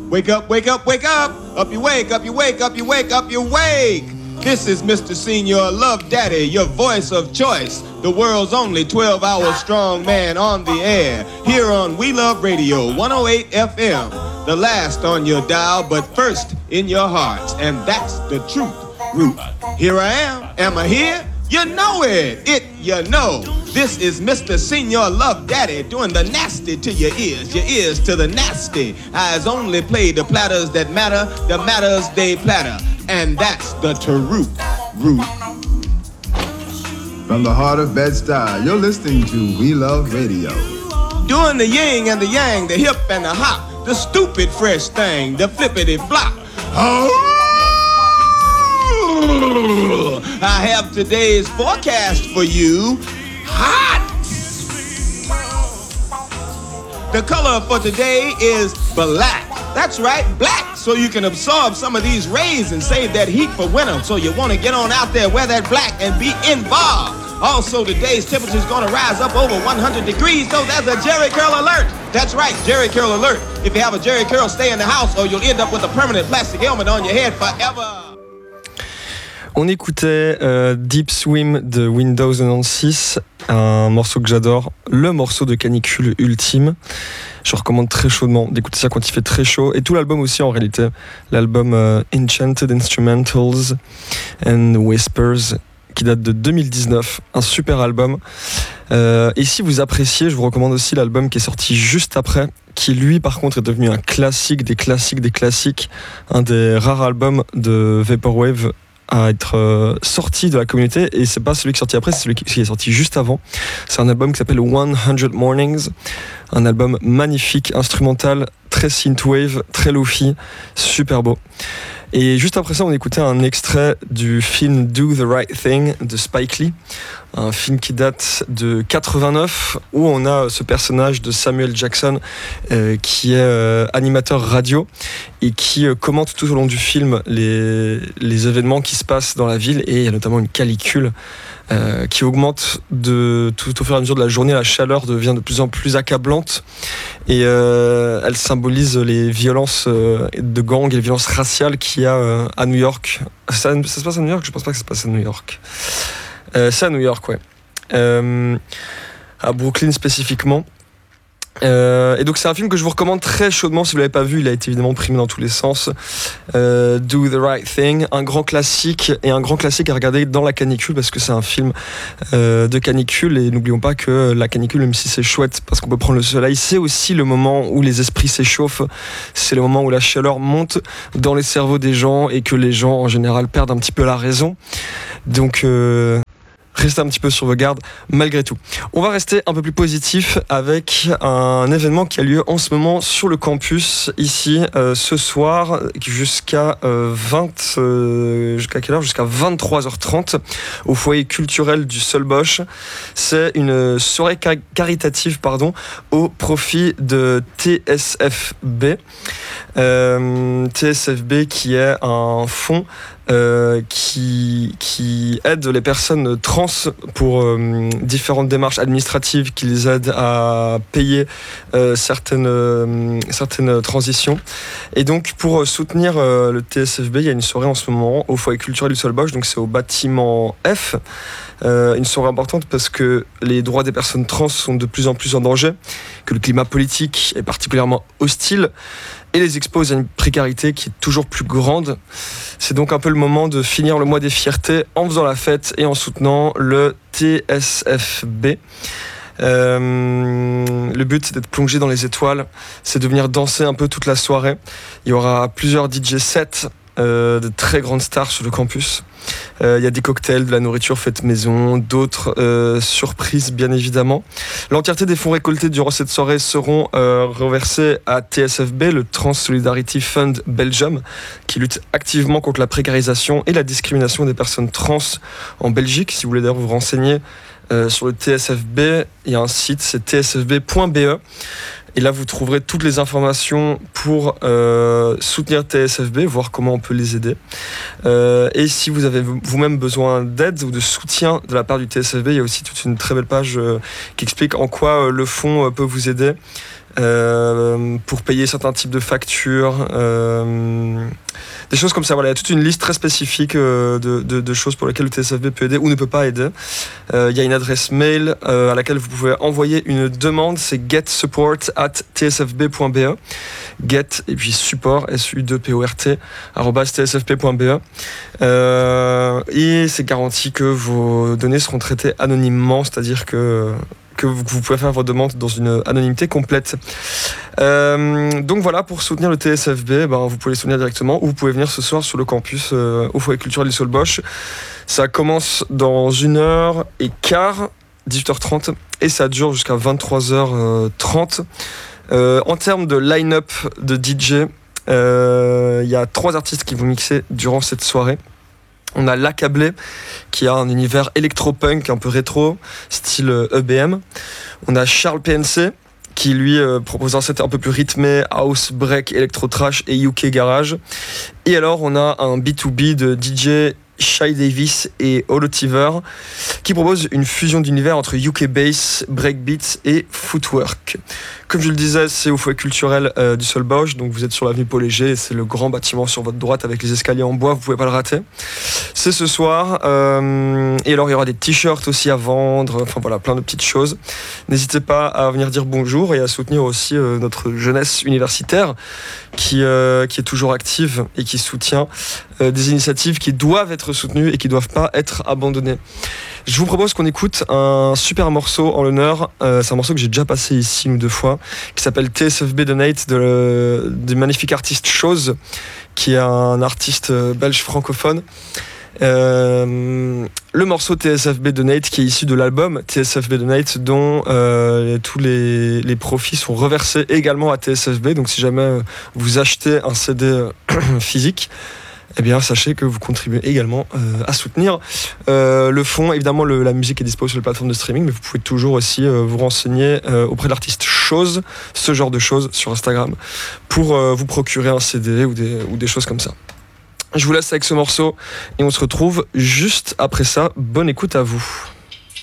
Wake up, wake up, wake up. Up you wake, up you wake, up you wake, up you wake. This is Mr. Senior Love Daddy, your voice of choice. The world's only 12-hour strong man on the air. Here on We Love Radio 108 FM. The last on your dial, but first in your hearts. And that's the truth. Root. Here I am I here? You know it, you know. This is Mr. Senior Love Daddy doing the nasty to your ears to the nasty. Eyes only play the platters that matter, the matters they platter. And that's the truth. Root. From the heart of Bed-Stuy, you're listening to We Love Radio. Doing the yin and the yang, the hip and the hop, the stupid fresh thing, the flippity flop. I have today's forecast for you. Hot! The color for today is black. That's right, black, so you can absorb some of these rays and save that heat for winter. So you want to get on out there, wear that black, and be involved. Also, today's temperature is going to rise up over 100 degrees, so there's a Jerry Curl alert. That's right, Jerry Curl alert. If you have a Jerry Curl, stay in the house, or you'll end up with a permanent plastic helmet on your head forever. On écoutait Deep Swim de Windows 96, un morceau que j'adore, le morceau de canicule ultime. Je recommande très chaudement d'écouter ça quand il fait très chaud. Et tout l'album aussi en réalité, l'album Enchanted Instrumentals and Whispers, qui date de 2019, un super album. Et si vous appréciez, je vous recommande aussi l'album qui est sorti juste après, qui lui par contre est devenu un classique des classiques, un des rares albums de Vaporwave à être sorti de la communauté, et c'est pas celui qui est sorti après, c'est celui qui est sorti juste avant. C'est un album qui s'appelle 100 Mornings, un album magnifique, instrumental, très synthwave, très lofi, super beau. Et juste après ça, on écoutait un extrait du film Do the Right Thing de Spike Lee, un film qui date de 89, où on a ce personnage de Samuel Jackson qui est animateur radio et qui commente tout au long du film les événements qui se passent dans la ville, et il y a notamment une canicule qui augmente tout au fur et à mesure de la journée. La chaleur devient de plus en plus accablante et elle symbolise les violences de gangs et les violences raciales qu'il y a à New York. Ça se passe à New York ? Je pense pas que ça se passe à New York. C'est à New York, ouais. À Brooklyn spécifiquement. Et donc c'est un film que je vous recommande très chaudement si vous l'avez pas vu. Il a été évidemment primé dans tous les sens. Do the Right Thing, un grand classique, et un grand classique à regarder dans la canicule, parce que c'est un film de canicule, et n'oublions pas que la canicule, même si c'est chouette parce qu'on peut prendre le soleil, c'est aussi le moment où les esprits s'échauffent, c'est le moment où la chaleur monte dans les cerveaux des gens et que les gens en général perdent un petit peu la raison. Donc restez un petit peu sur vos gardes malgré tout. On va rester un peu plus positif avec un événement qui a lieu en ce moment sur le campus ici ce soir jusqu'à jusqu'à quelle heure ? Jusqu'à 23h30 au foyer culturel du Solbosch. C'est une soirée caritative au profit de TSFB. TSFB qui est un fonds qui aide les personnes trans pour différentes démarches administratives qui les aident à payer certaines transitions. Et donc pour soutenir le TSFB, il y a une soirée en ce moment au foyer culturel du Solbosch, donc c'est au bâtiment F. Une soirée importante parce que les droits des personnes trans sont de plus en plus en danger, que le climat politique est particulièrement hostile et les expose à une précarité qui est toujours plus grande. C'est donc un peu le moment de finir le mois des fiertés en faisant la fête et en soutenant le TSFB. Le but, c'est d'être plongé dans les étoiles, c'est de venir danser un peu toute la soirée. Il y aura plusieurs DJ sets, de très grandes stars sur le campus. Il y a des cocktails, de la nourriture faite maison, d'autres surprises bien évidemment. L'entièreté des fonds récoltés durant cette soirée seront reversés à TSFB, le Trans Solidarity Fund Belgium, qui lutte activement contre la précarisation et la discrimination des personnes trans en Belgique. Si vous voulez d'ailleurs vous renseigner sur le TSFB, il y a un site, c'est tsfb.be. Et là, vous trouverez toutes les informations pour soutenir TSFB, voir comment on peut les aider. Et si vous avez vous-même besoin d'aide ou de soutien de la part du TSFB, il y a aussi toute une très belle page qui explique en quoi le fonds peut vous aider. pour payer certains types de factures, des choses comme ça. Voilà, il y a toute une liste très spécifique de choses pour lesquelles le TSFB peut aider ou ne peut pas aider. Il y a une adresse mail à laquelle vous pouvez envoyer une demande, c'est getsupport@tsfb.be. Get et puis support, SU2PORT, @tsfb.be. Et c'est garanti que vos données seront traitées anonymement, c'est-à-dire que vous pouvez faire vos demandes dans une anonymité complète. Donc voilà, pour soutenir le TSFB, vous pouvez les soutenir directement ou vous pouvez venir ce soir sur le campus au foyer culturel du Soulbosch. Ça commence dans 1h15, 18h30, et ça dure jusqu'à 23h30. En termes de line-up de DJ, il y a 3 artistes qui vont mixer durant cette soirée. On a L'Accablé, qui a un univers électro-punk un peu rétro, style EBM. On a Charles PNC, qui lui propose un set un peu plus rythmé, house, break, électro-trash et UK garage. Et alors on a un B2B de DJ Shy Davis et Holotiver, qui propose une fusion d'univers entre UK bass, breakbeats et footwork. Comme je le disais, c'est au foyer culturel du Soulbosch, donc vous êtes sur l'avenue Paul Léger, c'est le grand bâtiment sur votre droite avec les escaliers en bois, vous pouvez pas le rater. C'est ce soir, et alors il y aura des t-shirts aussi à vendre, enfin voilà, plein de petites choses. N'hésitez pas à venir dire bonjour et à soutenir aussi notre jeunesse universitaire qui est toujours active et qui soutient des initiatives qui doivent être soutenues et qui doivent pas être abandonnées. Je vous propose qu'on écoute un super morceau en l'honneur. C'est un morceau que j'ai déjà passé ici 1 ou 2 fois, qui s'appelle TSFB Donate du magnifique artiste Chose, qui est un artiste belge francophone. Le morceau TSFB Donate qui est issu de l'album TSFB Donate, dont tous les profits sont reversés également à TSFB. Donc si jamais vous achetez un CD physique, eh bien, sachez que vous contribuez également à soutenir le fonds. Évidemment, la musique est disponible sur les plateformes de streaming, mais vous pouvez toujours aussi vous renseigner auprès de l'artiste Chose, ce genre de choses, sur Instagram, pour vous procurer un CD ou des choses comme ça. Je vous laisse avec ce morceau et on se retrouve juste après ça. Bonne écoute à vous.